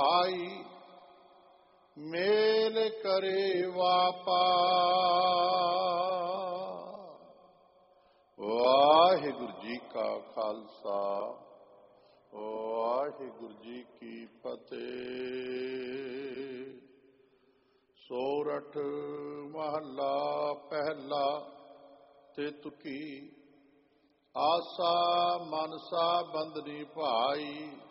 ਆਈ ਮੇਲ ਕਰੇ ਵਾਪਾ। ਵਾਹਿਗੁਰੂ ਜੀ ਕਾ ਖਾਲਸਾ ਵਾਹਿਗੁਰੂ ਜੀ ਕੀ ਫਤਿਹ। ਸੋਰਠ ਮਹੱਲਾ ਪਹਿਲਾ। ਤੇ ਤੁਕੀ ਆਸਾ ਮਨਸਾ ਬੰਦਨੀ ਭਾਈ,